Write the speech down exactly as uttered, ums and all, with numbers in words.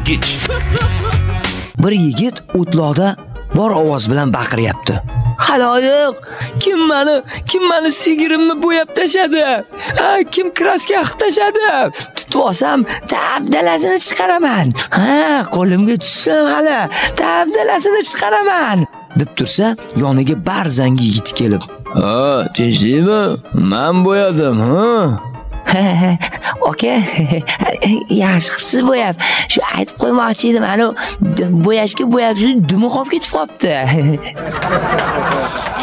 Yirtgich. Bir yigit o'tloqda bor ovoz bilan baqiryapti. Xaloyiq, kim meni, kim meni sigirimni bo'yab tashadi? Ha, kim kraska tashadi? Tutib olsam, dabdalasini chiqaraman. Ha, qo'limga tushsin hali, dabdalasini chiqaraman. deb tursa, yoniga barzangi yigit kelib, "Ha, tinchlikmi? Men bo'yadim, ha?" Oka, yaxshisi bo'yab, shu aytib qo'ymoqchi edim, ana bo'yashga bo'yab, shu dumi qolib ketib qopti.